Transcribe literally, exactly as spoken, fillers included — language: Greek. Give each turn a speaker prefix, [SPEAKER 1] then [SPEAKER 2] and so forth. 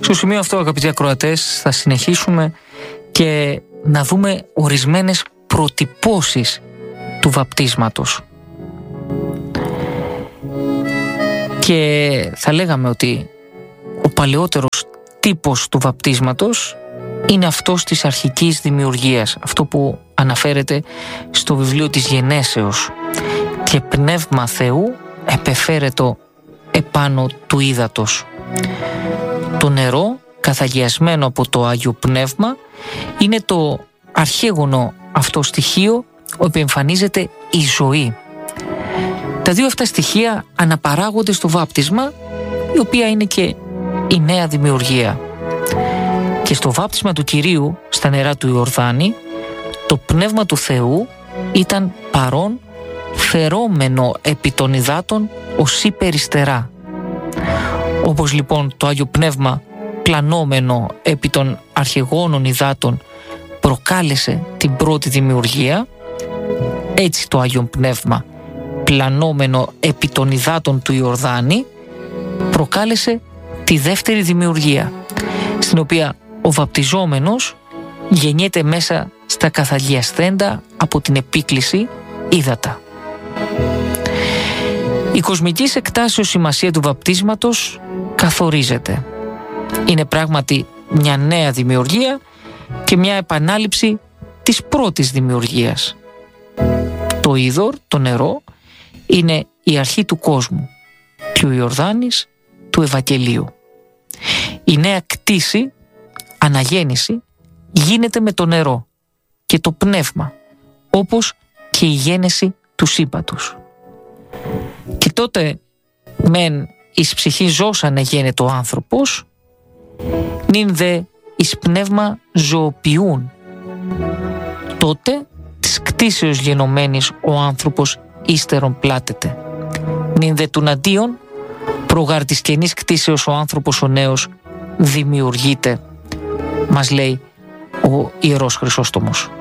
[SPEAKER 1] Στο σημείο αυτό, αγαπητοί ακροατές, θα συνεχίσουμε και να δούμε ορισμένες προτυπώσεις του βαπτίσματος. Και θα λέγαμε ότι ο παλαιότερος τύπος του βαπτίσματος είναι αυτός της αρχικής δημιουργίας, αυτό που αναφέρεται στο βιβλίο της Γενέσεως. Και πνεύμα Θεού επεφέρετο επάνω του ύδατος. Το νερό, καθαγιασμένο από το Άγιο Πνεύμα, είναι το αρχαίγωνο αυτό στοιχείο όπου εμφανίζεται η ζωή. Τα δύο αυτά στοιχεία αναπαράγονται στο βάπτισμα, η οποία είναι και η νέα δημιουργία. Και στο βάπτισμα του Κυρίου στα νερά του Ιορδάνη, το Πνεύμα του Θεού ήταν παρόν, φερόμενο επί των υδάτων ως υπεριστερά. Όπως λοιπόν το Άγιο Πνεύμα πλανόμενο επί των αρχαιγόνων υδάτων προκάλεσε την πρώτη δημιουργία, έτσι το Άγιο Πνεύμα πλανόμενο επί των υδάτων του Ιορδάνη προκάλεσε τη δεύτερη δημιουργία, στην οποία ο βαπτιζόμενος γεννιέται μέσα στα καθαγιασθέντα από την επίκληση ύδατα. Η κοσμικής εκτάσεως σημασία του βαπτίσματος καθορίζεται. Είναι πράγματι μια νέα δημιουργία και μια επανάληψη της πρώτης δημιουργίας. Το είδωρ, το νερό, είναι η αρχή του κόσμου και ο Ιορδάνης του Ευαγγελίου. Η νέα κτήση, αναγέννηση, γίνεται με το νερό και το πνεύμα, όπως και η γένεση του σύμπαντος. Και τότε μεν εις ψυχή ζώσανε γένετο ο άνθρωπος, νυν δε εις πνεύμα ζωοποιούν. Τότε της κτήσεως γενομένης ο άνθρωπος ύστερον πλάτεται. Νυν δε τουν αντίον προγάρ της καινής κτήσεως ο άνθρωπος ο νέος δημιουργείται, μας λέει ο Ιερός Χρυσόστομος.